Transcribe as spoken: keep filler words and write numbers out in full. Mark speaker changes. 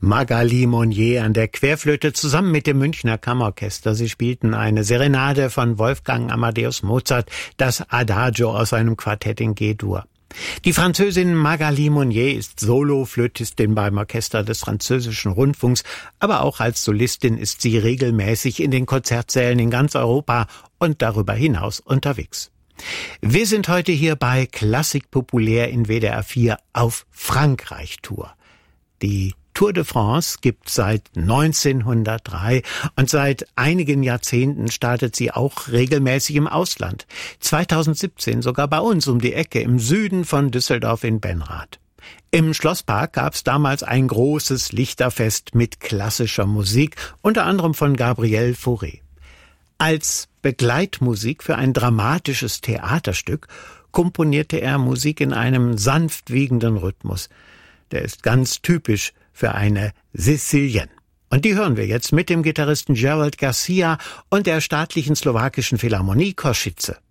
Speaker 1: Magali Monnier an der Querflöte zusammen mit dem Münchner Kammerorchester. Sie spielten eine Serenade von Wolfgang Amadeus Mozart, das Adagio aus einem Quartett in G-Dur. Die Französin Magali Monnier ist Soloflötistin beim Orchester des Französischen Rundfunks, aber auch als Solistin ist sie regelmäßig in den Konzertsälen in ganz Europa und darüber hinaus unterwegs. Wir sind heute hier bei Klassik populär in W D R vier auf Frankreich-Tour. Die Tour de France gibt seit neunzehnhundertdrei und seit einigen Jahrzehnten startet sie auch regelmäßig im Ausland. zweitausendsiebzehn sogar bei uns um die Ecke im Süden von Düsseldorf in Benrath. Im Schlosspark gab es damals ein großes Lichterfest mit klassischer Musik, unter anderem von Gabriel Fauré. Als Begleitmusik für ein dramatisches Theaterstück komponierte er Musik in einem sanft wiegenden Rhythmus. Der ist ganz typisch für eine Sicilienne. Und die hören wir jetzt mit dem Gitarristen Gerald Garcia und der Staatlichen Slowakischen Philharmonie Košice.